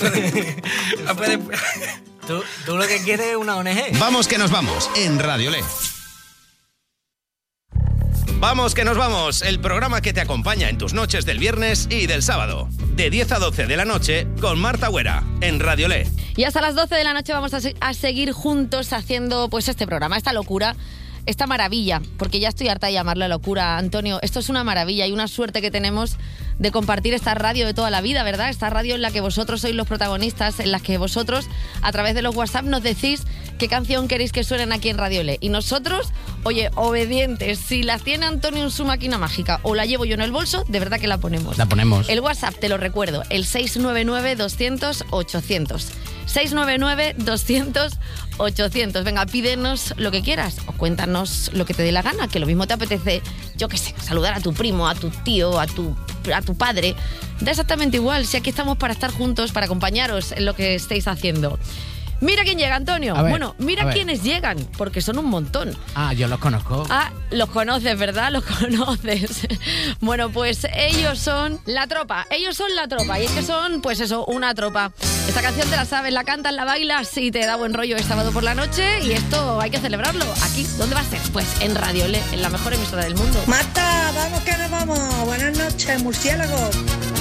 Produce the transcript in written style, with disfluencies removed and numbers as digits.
Tú lo que quieres es una ONG. Vamos que nos vamos en Radio Le. Vamos que nos vamos, el programa que te acompaña en tus noches del viernes y del sábado. De 10 a 12 de la noche con Marta Huera en Radio Le. Y hasta las 12 de la noche vamos a seguir juntos haciendo pues este programa, esta locura, esta maravilla, porque ya estoy harta de llamarlo locura, Antonio. Esto es una maravilla y una suerte que tenemos de compartir esta radio de toda la vida, ¿verdad? Esta radio en la que vosotros sois los protagonistas, en la que vosotros, a través de los WhatsApp, nos decís qué canción queréis que suenen aquí en Radio Le. Y nosotros, oye, obedientes, si la tiene Antonio en su máquina mágica o la llevo yo en el bolso, de verdad que la ponemos. La ponemos. El WhatsApp, te lo recuerdo, el 699-200-800. 699-200-800. Venga, pídenos lo que quieras o cuéntanos lo que te dé la gana, que lo mismo te apetece, yo qué sé, saludar a tu primo, a tu tío, a tu padre. Da exactamente igual, si aquí estamos para estar juntos, para acompañaros en lo que estéis haciendo. Mira quién llega, Antonio. Bueno, mira quiénes llegan, porque son un montón. Ah, yo los conozco. Ah, los conoces, ¿verdad? Los conoces. Bueno, pues ellos son la tropa. Ellos son la tropa. Y es que son, pues eso, una tropa. Esta canción te la sabes, la cantas, la bailas y te da buen rollo el sábado por la noche. Y esto hay que celebrarlo. Aquí, ¿dónde va a ser? Pues en Radio Le, en la mejor emisora del mundo. Marta, vamos que nos vamos. Buenas noches, murciélagos.